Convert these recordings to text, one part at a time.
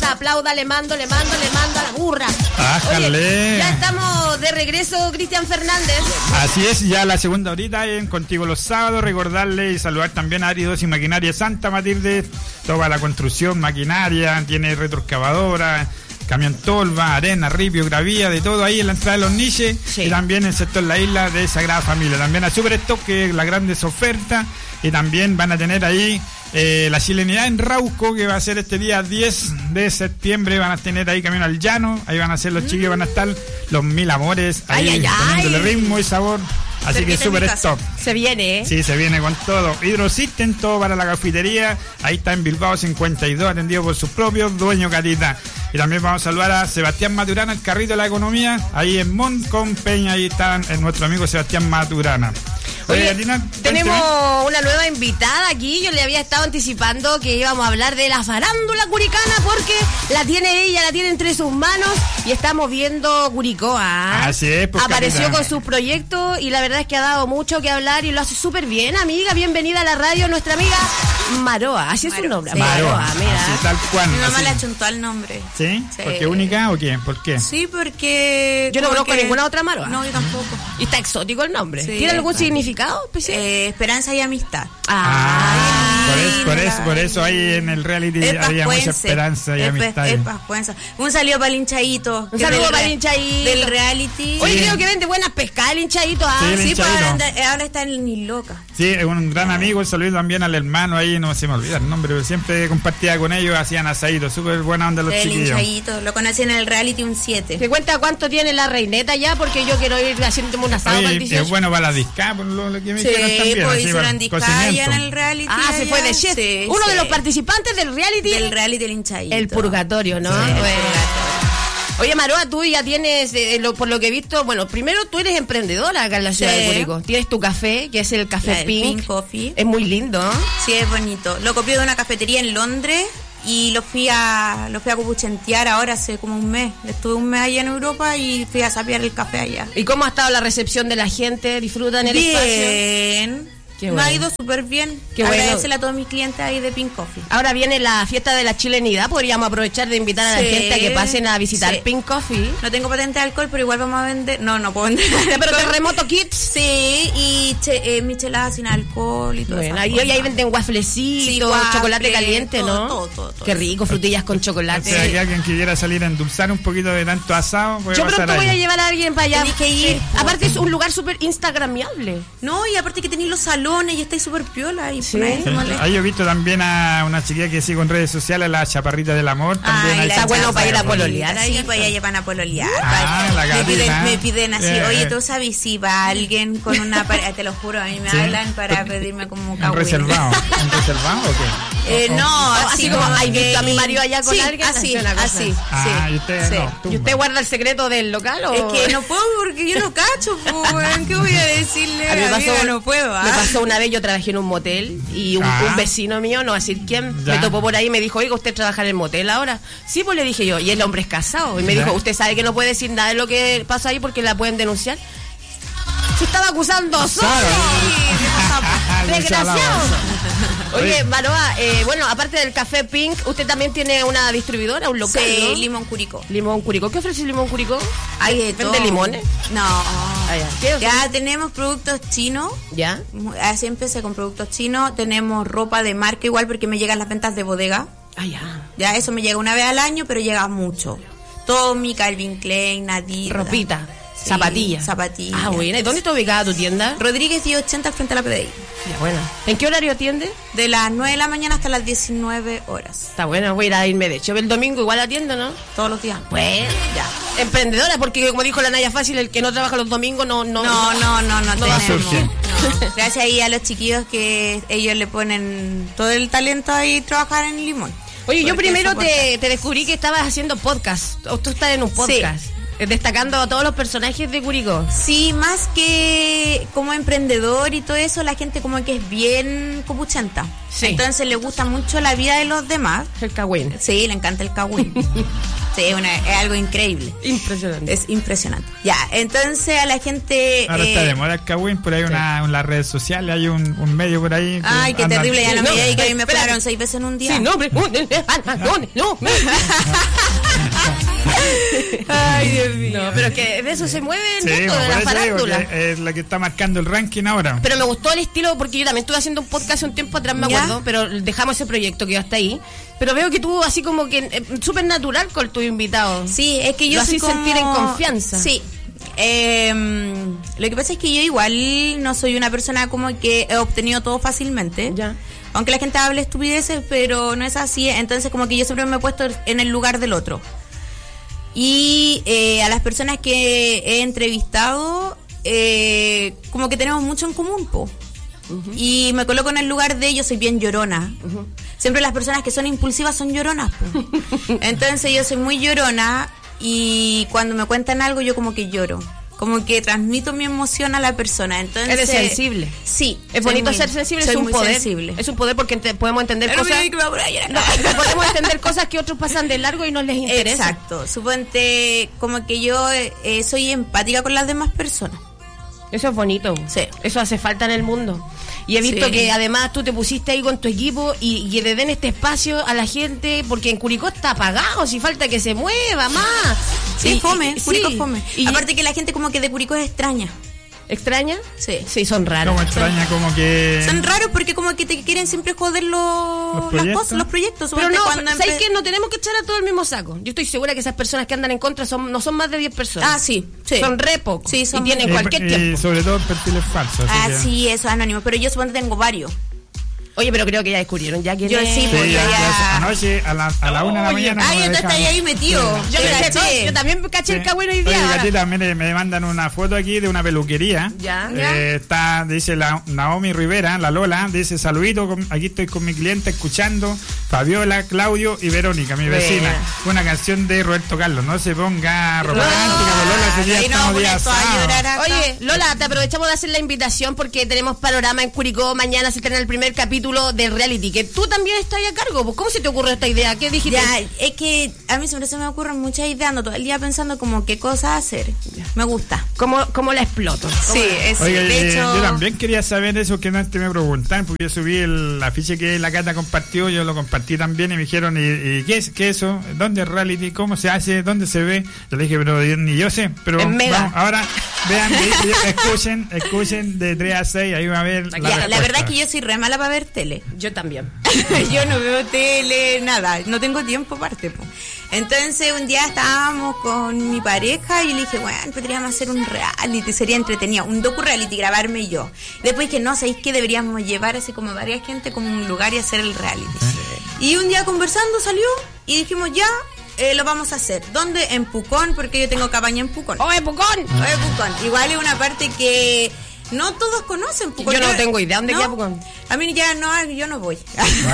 casa, aplauda, le mando a la burra. ¡Ájale! Oye, ya estamos de regreso, Cristian Fernández. Así es, ya la segunda horita en Contigo los Sábados. Recordarle y saludar también a Aridos y Maquinaria Santa Matilde. Toda la construcción, maquinaria, tiene retroexcavadora, camión tolva, arena, ripio, gravía, de todo ahí en la entrada de los niches. Sí. Y también el sector La Isla de Sagrada Familia. También a Superstock, que es las grandes ofertas. Y también van a tener ahí la chilenidad en Rauco, que va a ser este día 10 de septiembre. Van a tener ahí Camino al Llano. Ahí van a ser los chiquillos, van a estar los Mil Amores ahí poniéndole ritmo y sabor. Así que Superstock. Se viene, ¿eh? Sí, se viene con todo. Hidrosystem, todo para la cafetería. Ahí está en Bilbao 52, atendido por sus propios dueños, Catita. Y también vamos a saludar a Sebastián Maturana, el carrito de la economía, ahí en Mont con Peña. Ahí está nuestro amigo Sebastián Maturana. Oye, Katina, tenemos una nueva invitada aquí. Yo le había estado anticipando que íbamos a hablar de la farándula curicana porque la tiene ella, la tiene entre sus manos y estamos viendo Curicó. Así es, pues, apareció con sus proyectos y la verdad es que ha dado mucho que hablar y lo hace súper bien, amiga. Bienvenida a la radio, nuestra amiga Maroa. Así es su nombre. Sí. Maroa, mira. Así, tal cual. Mi mamá le achuntó al nombre. ¿Sí? ¿Porque es única o qué? ¿Por qué? Sí, porque... Yo no conozco ninguna otra Maroa. No, yo tampoco. Y está exótico el nombre. Sí, ¿tiene algún significado especial? Esperanza y amistad. Por eso ahí en el reality había mucha esperanza y amistad. Es pascuenza. Un saludo para el hinchadito. Un saludo para el hinchadito. Del reality. Oye, creo que vende buenas pescadas el hinchadito. Sí, pues ahora está en Ni Loca. Sí, es un gran amigo. Un saludo también al hermano ahí, no se me olvida el nombre, pero siempre compartía con ellos, hacían asaditos. Súper buena onda los chiquillos. El hinchadito, lo conocí en el reality un 7. ¿Te cuenta cuánto tiene la reineta ya? Porque yo quiero ir haciendo un asado para el 18. Es bueno para la disca, por lo que me dijeron también. Pues hicieron disca ya en el reality. Se fue de chef. Sí, uno de los participantes del reality. Del reality del hinchadito. El purgatorio, ¿no? Sí, Oye, Maroa, tú ya tienes, por lo que he visto, bueno, primero tú eres emprendedora acá en la ciudad de Curicó. Tienes tu café, que es el Café Pink Coffee. Es muy lindo, ¿no? Sí, es bonito. Lo copié de una cafetería en Londres y lo fui a copuchentear ahora hace como un mes. Estuve un mes allá en Europa y fui a sapear el café allá. ¿Y cómo ha estado la recepción de la gente? ¿Disfrutan el espacio? Bien. Me ha ido súper bien. Agradecerle a todos mis clientes ahí de Pink Coffee. Ahora viene la fiesta de la chilenidad. Podríamos aprovechar de invitar a la gente a que pasen a visitar Pink Coffee. No tengo patente de alcohol, pero igual vamos a vender. No puedo vender. Pero Terremoto Kids. Sí, y micheladas sin alcohol y todo eso. Y hoy ahí venden wafflecitos, chocolate caliente, ¿no? Todo. Qué rico, frutillas con chocolate. O sea, que alguien quisiera salir a endulzar un poquito de tanto asado. Yo pronto voy a llevar a alguien para allá. Tenés que ir. Aparte es un lugar súper instagramiable. No, y aparte que tenéis los salones y estáis súper piola. Y ahí yo he visto también a una chiquilla que sigo en redes sociales, la Chaparrita del Amor. También está bueno para ir a pololear. Sí, pues allá llevan a pololear. Me piden así, oye, tú sabes si va alguien con una pareja, te lo juro, a mí me hablan para pedirme como ¿Un reservado o qué? No, así como hay visto a mi marido allá con alguien. Así. Y usted ¿Y usted guarda el secreto del local o...? Es que no puedo porque yo no cacho, pues, ¿qué voy a decirle? No puedo. Me pasó una vez, yo trabajé en un motel y un vecino mío, no voy a decir quién, me topó por ahí y me dijo, oiga, ¿usted trabaja en el motel ahora? Sí, pues le dije yo, y el hombre es casado. Y me dijo, ¿usted sabe que no puede decir nada de lo que pasa ahí porque la pueden denunciar? Se estaba acusando solo. Desgraciado. Oye, Maroa, bueno, aparte del Café Pink, usted también tiene una distribuidora, un local, sí, ¿no? Limón Curicó. Limón Curicó. ¿Qué ofrece Limón Curicó? Hay de todo. ¿Vende limones? No. Ya tenemos productos chinos. ¿Ya? Así empecé con productos chinos. Tenemos ropa de marca igual porque me llegan las ventas de bodega. Ya, eso me llega una vez al año, pero llega mucho. Tommy, Calvin Klein, Adidas. Ropita. Sí, zapatillas. Buena. ¿Y dónde está ubicada tu tienda? Rodríguez 1080 frente a la PDI. Ya, buena. ¿En qué horario atiende? De las 9 de la mañana hasta las 19 horas. Está bueno, voy a ir a irme de hecho. El domingo igual atiendo, ¿no? Todos los días. Bueno, ya. Emprendedora, porque como dijo la Naya Fácil, el que no trabaja los domingos no tenemos. Gracias ahí a los chiquillos que ellos le ponen todo el talento ahí trabajar en Limón. Oye, yo primero te descubrí que estabas haciendo podcast. O tú estás en un podcast. Sí. Destacando a todos los personajes de Curicó. Sí, más que como emprendedor y todo eso, la gente como que es bien copuchenta. Sí. Entonces le gusta mucho la vida de los demás. El cagüín. Sí, le encanta el cagüín. Sí, es algo increíble. Impresionante. Es impresionante. Ya, entonces a la gente... Ahora está de moda el Kawin, por ahí en las redes sociales hay un medio por ahí. Ay, qué terrible, ya no me diga que a mí me pararon 6 veces en un día. Sí, no. Ay, Dios mío. No, pero que de eso se mueve el mundo de la farándula. Es la que está marcando el ranking ahora. Pero me gustó el estilo, porque yo también estuve haciendo un podcast un tiempo atrás, me acuerdo, pero dejamos ese proyecto que hasta ahí. Pero veo que tú así como que súper natural con tu invitado. Sí, es que yo lo soy así sentir en confianza. Sí. Lo que pasa es que yo igual no soy una persona como que he obtenido todo fácilmente. Ya. Aunque la gente hable estupideces, pero no es así. Entonces como que yo siempre me he puesto en el lugar del otro. Y a las personas que he entrevistado, como que tenemos mucho en común, po. Uh-huh. Y me coloco en el lugar de ellos, soy bien llorona. Uh-huh. Siempre las personas que son impulsivas son lloronas, po. Entonces yo soy muy llorona y cuando me cuentan algo yo como que lloro. Como que transmito mi emoción a la persona. Entonces, ¿eres sensible? Sí. Es bonito ser sensible, es un poder. Sensible. Es un poder porque podemos entender pero cosas. Podemos entender cosas que otros pasan de largo y no les interesa. Exacto. Suponte como que yo soy empática con las demás personas. Eso es bonito. Sí. Eso hace falta en el mundo. Y he visto que además tú te pusiste ahí con tu equipo y que le den este espacio a la gente, porque en Curicó está apagado, si falta que se mueva más. Sí, fome, Curicó fome. Y aparte que la gente como que de Curicó es extraña. ¿Extraña? Sí. Sí, son raros. ¿Cómo extraña? Como que... Son raros porque como que te quieren siempre joder los proyectos. Pero no, ¿sabes qué? No tenemos que echar a todo el mismo saco. Yo estoy segura que esas personas que andan en contra no son más de 10 personas. Ah, sí. Son re pocos. Sí, y tienen cualquier tiempo. Y sobre todo perfiles falsos. Sí, eso es anónimo. Pero yo supongo que tengo varios. Oye, pero creo que ya descubrieron. Ya yo sí, porque ya anoche a la 1 de la mañana. Ay, entonces está ahí metido. Yo también caché el Kawin hoy día. Oye, también me mandan una foto aquí de una peluquería. Ya. Dice Naomi Rivera, la Lola, dice saludito, aquí estoy con mi cliente escuchando Fabiola, Claudio y Verónica, mi vecina. Una canción de Roberto Carlos, no se ponga romántica, Lola, sería estamos días sábados. Oye, Lola, te aprovechamos de hacer la invitación porque tenemos panorama en Curicó, mañana se estrena el primer capítulo del reality, que tú también estás a cargo. ¿Cómo se te ocurrió esta idea? ¿Qué dijiste? Ya, es que a mí siempre se me ocurren muchas ideas, ando todo el día pensando como qué cosas hacer. Ya. Me gusta. ¿Cómo la exploto? Sí, Oiga, de hecho... yo también quería saber eso que antes me preguntaban, porque yo subí el afiche que la Cata compartió, yo lo compartí también y me dijeron, ¿y qué es eso? ¿Dónde es reality? ¿Cómo se hace? ¿Dónde se ve? Yo le dije, pero ni yo sé, pero vamos, ahora vean, escuchen de 3 a 6, ahí va a ver la verdad es que yo soy re mala para ver tele. Yo también. Yo no veo tele, nada, no tengo tiempo aparte, po. Entonces un día estábamos con mi pareja y le dije, bueno, podríamos hacer un reality, sería entretenido, un docu-reality, grabarme yo. Después que no, ¿sabéis qué? Deberíamos llevar así como varias gente como un lugar y hacer el reality. Sí. Y un día conversando salió y dijimos, ya, lo vamos a hacer. ¿Dónde? En Pucón, porque yo tengo cabaña en Pucón. ¡Oh, en Pucón! ¡Oh, en Pucón! Igual es una parte que... no todos conocen Pucón. Yo no tengo idea dónde queda Pucón. A mí ya no, yo no voy.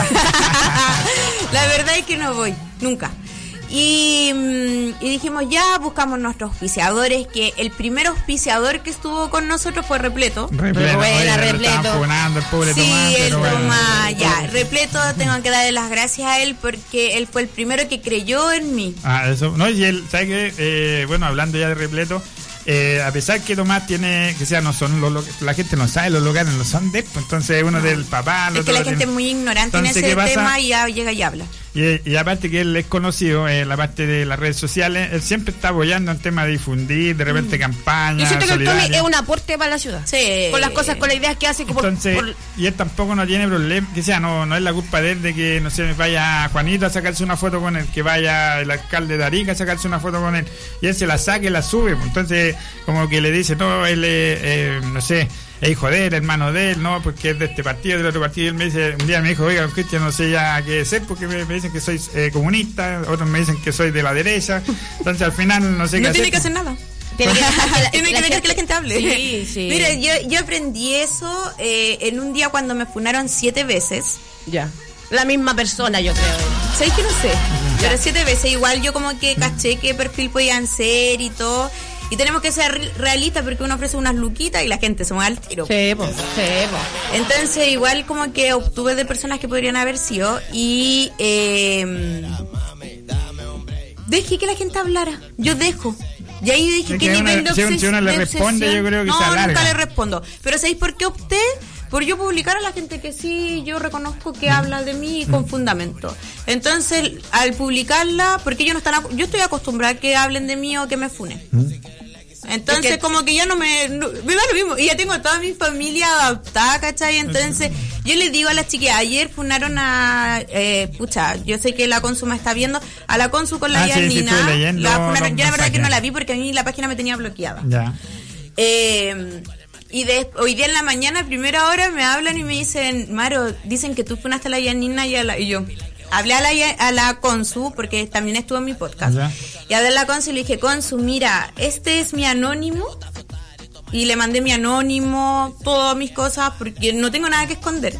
La verdad es que no voy, nunca. Y dijimos, ya buscamos nuestros auspiciadores, que el primer auspiciador que estuvo con nosotros fue Repleto. Repleto. El pobre sí, Tomás, el Tomás, bueno. ya. Repleto, tengo que darle las gracias a él porque él fue el primero que creyó en mí. Eso, no, y él, ¿sabe qué? Bueno, hablando ya de Repleto, a pesar que Tomás tiene, que sea, no son la gente no sabe los locales, no son de, entonces uno del papá, es que la gente es muy ignorante entonces, en ese tema y ya llega y habla. Y aparte que él es conocido en la parte de las redes sociales, él siempre está apoyando en temas de difundir, de repente campañas. Yo siento que el Tommy es un aporte para la ciudad. Sí. Con las cosas, con las ideas que hace. Entonces, y él tampoco no tiene problema, que sea, no es la culpa de él de que, no sé, vaya Juanito a sacarse una foto con él, que vaya el alcalde de Arica a sacarse una foto con él, y él se la saca y la sube. Entonces, como que le dice, no, él, no sé, es hijo de él, hermano de él, no, porque es de este partido, del otro partido. Y él me dice, un día me dijo, oiga, Cristian, no sé ya qué ser, porque me dicen que soy comunista, otros me dicen que soy de la derecha. Entonces al final no sé qué hacer. No tiene que hacer nada. Tiene que dejar que la gente hable. Sí, sí. Mira, yo aprendí eso en un día cuando me funaron 7 veces. Ya. La misma persona, yo creo. ¿Sabes que no sé? Ya. Pero 7 veces. Igual yo como que caché qué perfil podían ser y todo. Y tenemos que ser realistas porque uno ofrece unas luquitas y la gente se mueve al tiro. Sí, pues. Entonces igual como que obtuve de personas que podrían haber sido y Dejé que la gente hablara. Yo dejo. Y ahí dije que nivel de obsesión. Si uno le responde, yo creo que se alarga. No, nunca le respondo. Pero ¿sabéis por qué opté? Por yo publicar a la gente que sí, yo reconozco que habla de mí con fundamento. Entonces, al publicarla, porque yo estoy acostumbrada a que hablen de mí o que me funen. Entonces, como que ya me da lo mismo. Y ya tengo toda mi familia adaptada, ¿cachai? Entonces, yo les digo a las chiquillas, ayer funaron a... yo sé que la Consu me está viendo, a la Consu con la Yanina. Sí, la funaron. Yo la verdad que no la vi porque a mí la página me tenía bloqueada. Ya. Y hoy día en la mañana, a primera hora, me hablan y me dicen, Maro, dicen que tú funaste a la Yanina y yo... Hablé a la Consu, porque también estuvo en mi podcast. ¿Ya? Y hablé a la Consu y le dije, Consu, mira, este es mi anónimo. Y le mandé mi anónimo, todas mis cosas, porque no tengo nada que esconder.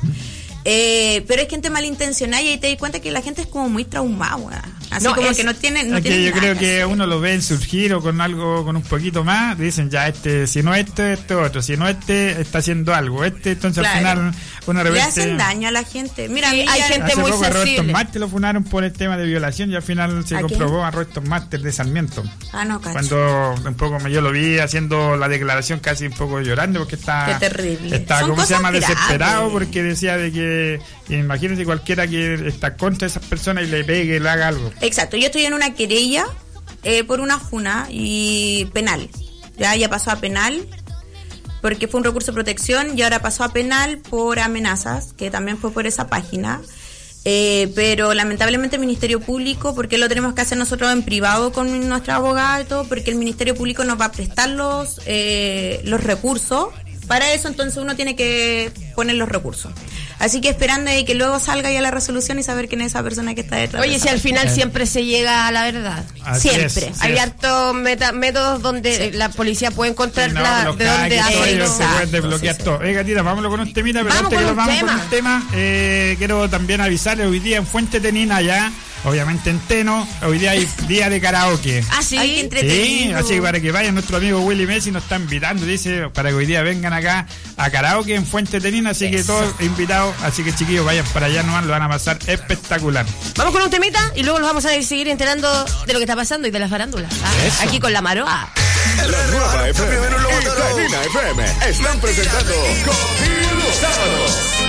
Pero es gente malintencionada y ahí te das cuenta que la gente es como muy traumada. Así no, como que no tiene yo creo que uno lo ve en surgir o con algo, con un poquito más, dicen ya si no este otro, si no está haciendo algo, entonces al final uno le hacen daño a la gente. Mira, hay gente muy sensible. A Roberto Mártir lo funaron por el tema de violación y al final se comprobó a Roberto Mártir de Sarmiento. No, cacho. Cuando un poco yo lo vi haciendo la declaración casi un poco llorando porque Qué terrible. Está como se llama desesperado porque decía de que imagínense cualquiera que está contra esas personas y le pegue, le haga algo. Exacto, yo estoy en una querella por una funa y penal. Ya pasó a penal porque fue un recurso de protección y ahora pasó a penal por amenazas, que también fue por esa página. Pero lamentablemente el Ministerio Público, porque lo tenemos que hacer nosotros en privado con nuestra abogada y todo, porque el Ministerio Público nos va a prestar los recursos. Para eso entonces uno tiene que poner los recursos. Así que esperando de que luego salga ya la resolución y saber quién es esa persona que está detrás. Oye, si al final siempre se llega a la verdad. Así siempre. Hay hartos métodos donde la policía puede encontrar de dónde se pueden desbloquear todo. Gatita, vámonos con un temita, pero antes que nos vamos con un tema, quiero también avisarles hoy día en Fuente Tenina ya. Obviamente en Teno, hoy día hay día de karaoke. Sí, sí, así que para que vayan, nuestro amigo Willy Messi nos está invitando, dice, para que hoy día vengan acá a karaoke en Fuente Tenina, así que todos invitados, así que chiquillos, vayan para allá nomás, lo van a pasar espectacular. Vamos con un temita y luego nos vamos a seguir enterando de lo que está pasando y de la farándula. Aquí con la Maroa. La nueva FM y Tenina FM están presentando Contigo los Sábados.